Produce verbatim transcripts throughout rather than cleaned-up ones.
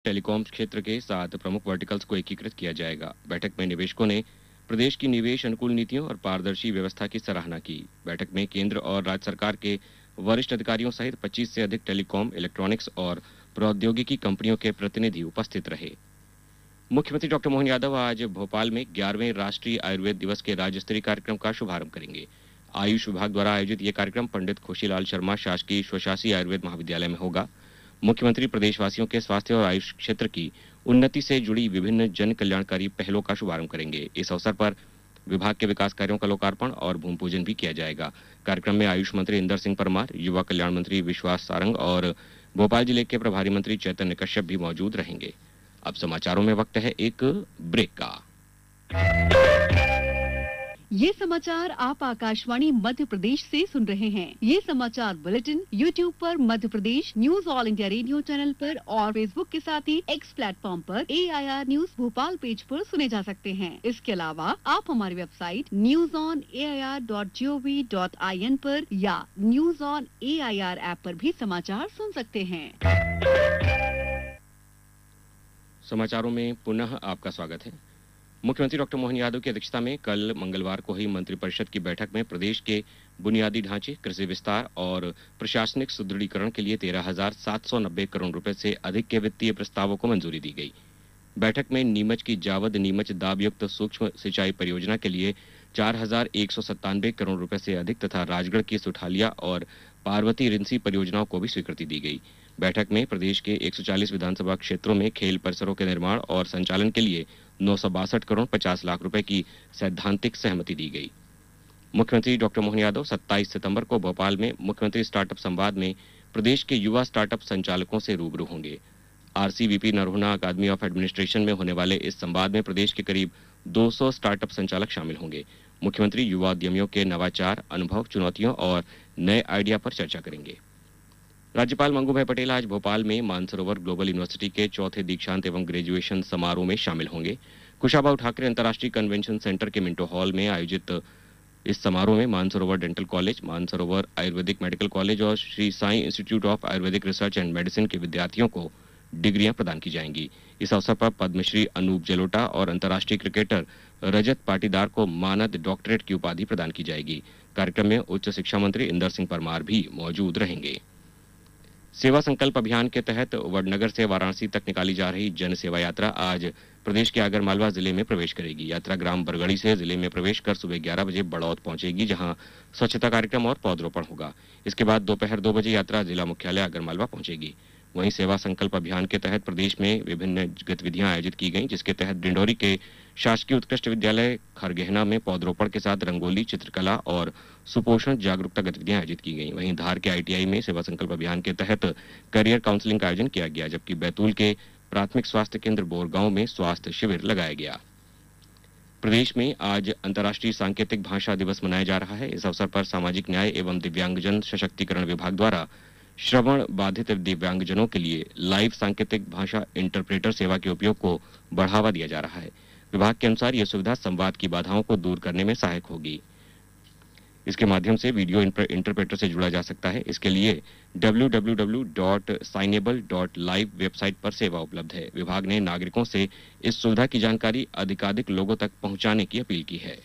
Telecom क्षेत्र के सात प्रमुख वर्टिकल्स को एकीकृत किया जाएगा। बैठक में निवेशकों ने प्रदेश की निवेश अनुकूल नीतियों और पारदर्शी व्यवस्था की सराहना की। बैठक में केंद्र और राज्य सरकार के वरिष्ठ अधिकारियों सहित पच्चीस से अधिक टेलीकॉम, इलेक्ट्रॉनिक्स और प्रौद्योगिकी कंपनियों के प्रतिनिधि उपस्थित रहे। मुख्यमंत्री डॉक्टर मोहन यादव आज भोपाल में ग्यारहवें राष्ट्रीय आयुर्वेद दिवस के राज्य स्तरीय कार्यक्रम का शुभारंभ करेंगे। आयुष विभाग द्वारा आयोजित ये कार्यक्रम पंडित खुशीलाल शर्मा शासकीय स्वशासी आयुर्वेद महाविद्यालय में होगा। मुख्यमंत्री प्रदेशवासियों के स्वास्थ्य और आयुष क्षेत्र की उन्नति से जुड़ी विभिन्न जन कल्याणकारी पहलों का शुभारंभ करेंगे। इस अवसर पर विभाग के विकास कार्यों का लोकार्पण और भूमि पूजन भी किया जाएगा। कार्यक्रम में आयुष मंत्री इंदर सिंह परमार, युवा कल्याण मंत्री विश्वास सारंग और भोपाल जिले के प्रभारी मंत्री चैतन्य कश्यप भी मौजूद रहेंगे। अब समाचारों में वक्त है एक ब्रेक का। ये समाचार आप आकाशवाणी मध्य प्रदेश से सुन रहे हैं। ये समाचार बुलेटिन यूट्यूब पर Madhya Pradesh news all India radio channel पर और फेसबुक के साथ ही एक्स प्लेटफॉर्म पर ए I R news Bhopal page पर सुने जा सकते हैं। इसके अलावा आप हमारी website news on A I R dot G O V dot I N पर या news on A I R app पर भी समाचार सुन सकते हैं। समाचारों में पुनः आपका स्वागत है। मुख्यमंत्री डॉक्टर मोहन यादव की अध्यक्षता में कल मंगलवार को हुई मंत्रिपरिषद की बैठक में प्रदेश के बुनियादी ढांचे, कृषि विस्तार और प्रशासनिक सुदृढ़ीकरण के लिए तेरह हजार सात सौ नब्बे करोड़ रुपए से अधिक के वित्तीय प्रस्तावों को मंजूरी दी गई। बैठक में नीमच की जावद नीमच दाबयुक्त सूक्ष्म सिंचाई परियोजना के लिए चार हजार एक सौ सत्तानवे करोड़ रुपए से अधिक तथा राजगढ़ की सुठालिया और पार्वती रिंसी परियोजनाओं को भी स्वीकृति दी गई। बैठक में प्रदेश के एक सौ चालीस विधानसभा क्षेत्रों में खेल परिसरों के निर्माण और संचालन के लिए नौ सौ बासठ करोड़ पचास लाख रुपए की सैद्धांतिक सहमति दी गई। मुख्यमंत्री डॉक्टर मोहन यादव सत्ताईस सितंबर को भोपाल में मुख्यमंत्री स्टार्टअप संवाद में प्रदेश के युवा स्टार्टअप संचालकों से रूबरू होंगे। R C V P नरोहना academy of administration में होने वाले इस संवाद में प्रदेश के करीब दो सौ स्टार्टअप संचालक शामिल होंगे। मुख्यमंत्री युवा उद्यमियों के नवाचार, अनुभव, चुनौतियों और नए आइडिया पर चर्चा करेंगे। राज्यपाल मंगू भाई पटेल आज भोपाल में मानसरोवर ग्लोबल यूनिवर्सिटी के चौथे दीक्षांत एवं ग्रेजुएशन समारोह में शामिल होंगे। कुशाभाऊ ठाकरे अंतर्राष्ट्रीय कन्वेंशन सेंटर के मिंटो हॉल में आयोजित इस समारोह में Mansarovar dental college, Mansarovar Ayurvedic medical college और Shri Sai institute of Ayurvedic research and medicine के विद्यार्थियों को डिग्रियां प्रदान की जाएंगी। इस अवसर पर पद्मश्री अनूप जलोटा और अंतर्राष्ट्रीय क्रिकेटर रजत पाटीदार को मानद डॉक्टरेट की उपाधि प्रदान की जाएगी। कार्यक्रम में उच्च शिक्षा मंत्री इंदर सिंह परमार भी मौजूद रहेंगे। सेवा संकल्प अभियान के तहत वडनगर से वाराणसी तक निकाली जा रही जन सेवा यात्रा आज प्रदेश के आगरमालवा जिले में प्रवेश करेगी। यात्रा ग्राम बरगड़ी से जिले में प्रवेश कर सुबह ग्यारह बजे बड़ौत पहुंचेगी, जहां स्वच्छता कार्यक्रम और पौधरोपण होगा। इसके बाद दोपहर दो बजे यात्रा जिला मुख्यालय आगरमालवा पहुंचेगी। वहीं सेवा संकल्प अभियान के तहत प्रदेश में विभिन्न गतिविधियां आयोजित की गईं, जिसके तहत डिंडोरी के शासकीय उत्कृष्ट विद्यालय खरगहना में पौधरोपण के साथ रंगोली, चित्रकला और सुपोषण जागरूकता गतिविधियां आयोजित की गईं। वहीं धार के आई टी आई में सेवा संकल्प अभियान के तहत करियर काउंसलिंग का आयोजन किया गया, जबकि बैतूल के प्राथमिक स्वास्थ्य केंद्र बोरगांव में स्वास्थ्य शिविर लगाया गया। प्रदेश में आज अंतर्राष्ट्रीय सांकेतिक भाषा दिवस मनाया जा रहा है। इस अवसर पर सामाजिक न्याय एवं दिव्यांगजन सशक्तिकरण विभाग द्वारा श्रवण बाधित दिव्यांगजनों के लिए लाइव सांकेतिक भाषा इंटरप्रेटर सेवा के उपयोग को बढ़ावा दिया जा रहा है। विभाग के अनुसार यह सुविधा संवाद की बाधाओं को दूर करने में सहायक होगी। इसके माध्यम से वीडियो इंटरप्रेटर से जुड़ा जा सकता है। इसके लिए W W W dot साइनेबल dot live website पर सेवा उपलब्ध है। विभाग ने नागरिकों से इस सुविधा की जानकारी अधिकाधिक लोगों तक पहुंचाने की अपील की है।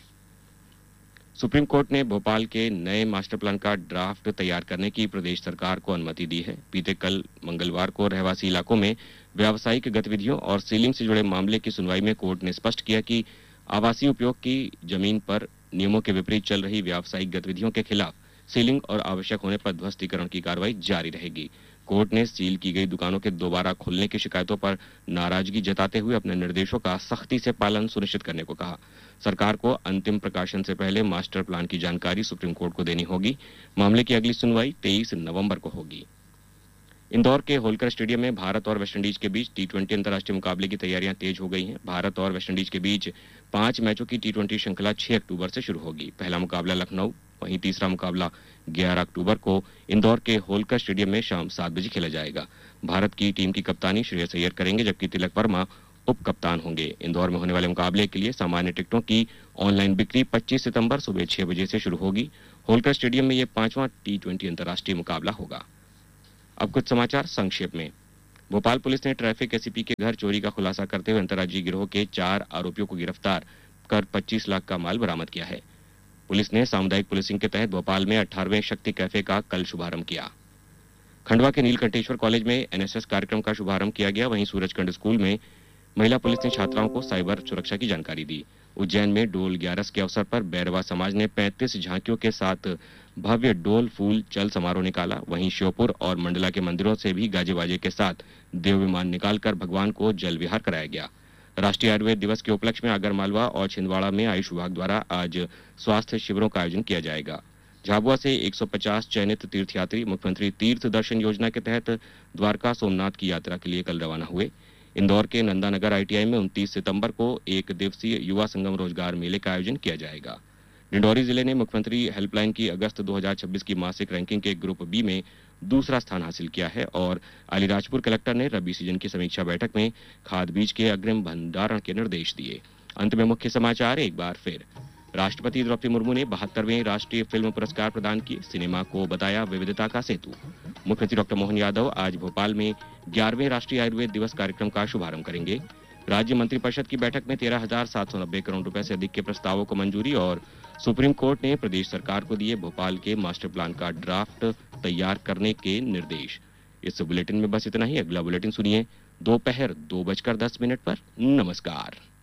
सुप्रीम कोर्ट ने भोपाल के नए मास्टर प्लान का ड्राफ्ट तैयार करने की प्रदेश सरकार को अनुमति दी है। बीते कल मंगलवार को रहवासी इलाकों में व्यावसायिक गतिविधियों और सीलिंग से जुड़े मामले की सुनवाई में कोर्ट ने स्पष्ट किया कि आवासीय उपयोग की जमीन पर नियमों के विपरीत चल रही व्यावसायिक गतिविधियों के खिलाफ सीलिंग और आवश्यक होने पर ध्वस्तीकरण की कार्रवाई जारी रहेगी। कोर्ट ने सील की गई दुकानों के दोबारा खोलने की शिकायतों पर नाराजगी जताते हुए अपने निर्देशों का सख्ती से पालन सुनिश्चित करने को कहा। सरकार को अंतिम प्रकाशन से पहले मास्टर प्लान की जानकारी सुप्रीम कोर्ट को देनी होगी। मामले की अगली सुनवाई तेईस नवंबर को होगी। इंदौर के होलकर स्टेडियम में भारत और वेस्टइंडीज के बीच टी ट्वेंटी अंतर्राष्ट्रीय मुकाबले की तैयारियां तेज हो गई हैं। भारत और वेस्टइंडीज के बीच पांच मैचों की टी ट्वेंटी श्रृंखला छह अक्टूबर से शुरू होगी। पहला मुकाबला लखनऊ, वहीं तीसरा मुकाबला ग्यारह अक्टूबर को इंदौर के होलकर स्टेडियम में शाम सात बजे खेला जाएगा। भारत की टीम की कप्तानी श्रेयस अय्यर करेंगे, जबकि तिलक वर्मा उप कप्तान होंगे। इंदौर में होने वाले मुकाबले के लिए सामान्य टिकटों की ऑनलाइन बिक्री पच्चीस सितंबर सुबह छह बजे से शुरू होगी। होलकर स्टेडियम में यह पांचवां टी ट्वेंटी अंतर्राष्ट्रीय मुकाबला होगा। अब कुछ समाचार संक्षेप में। भोपाल पुलिस ने ट्रैफिक एसीपी के घर चोरी का खुलासा करते हुए अंतर्राज्यीय गिरोह के चार आरोपियों को गिरफ्तार कर पच्चीस लाख का माल बरामद किया है। पुलिस ने सामुदायिक पुलिसिंग के तहत भोपाल में अठारहवें शक्ति कैफे का कल शुभारंभ किया। खंडवा के नीलकंठेश्वर कॉलेज में एनएसएस कार्यक्रम का शुभारंभ किया गया। वहीं सूरजखंड स्कूल में महिला पुलिस ने छात्राओं को साइबर सुरक्षा की जानकारी दी। उज्जैन में डोल ग्यारस के अवसर पर बैरवा समाज ने पैंतीस झांकियों के साथ भव्य डोल फूल चल समारोह निकाला। वहीं श्योपुर और मंडला के मंदिरों से भी गाजे बाजे के साथ देव विमान निकालकर भगवान को जल विहार कराया गया। राष्ट्रीय आयुर्वेद दिवस के उपलक्ष्य में आगरमालवा और छिंदवाड़ा में आयुष विभाग द्वारा आज स्वास्थ्य शिविरों का आयोजन किया जाएगा। झाबुआ से एक सौ पचास चयनित तीर्थयात्री मुख्यमंत्री तीर्थ दर्शन योजना के तहत द्वारका सोमनाथ की यात्रा के लिए कल रवाना हुए। इंदौर के नंदानगर आईटीआई में उनतीस सितंबर को एक दिवसीय युवा संगम रोजगार मेले का आयोजन किया जाएगा। डिंडौरी जिले ने मुख्यमंत्री हेल्पलाइन की अगस्त दो हज़ार छब्बीस की मासिक रैंकिंग के ग्रुप बी में दूसरा स्थान हासिल किया है और अलीराजपुर कलेक्टर ने रबी सीजन की समीक्षा बैठक में खाद बीज के अग्रिम भंडारण के निर्देश दिए। अंत में मुख्य समाचार एक बार फिर। राष्ट्रपति द्रौपदी मुर्मू ने बहत्तरवें राष्ट्रीय फिल्म पुरस्कार प्रदान किए। सिनेमा को बताया विविधता का सेतु। मुख्यमंत्री डॉक्टर मोहन यादव आज भोपाल में ग्यारहवें राष्ट्रीय आयुर्वेद दिवस कार्यक्रम का शुभारंभ करेंगे। राज्य मंत्रिपरिषद की बैठक में तेरह हजार सात सौ नब्बे करोड़ रुपए से अधिक के प्रस्तावों को मंजूरी और सुप्रीम कोर्ट ने प्रदेश सरकार को दिए भोपाल के मास्टर प्लान का ड्राफ्ट तैयार करने के निर्देश। इस बुलेटिन में बस इतना ही। अगला बुलेटिन सुनिए दोपहर दो बजकर दस मिनट पर। नमस्कार।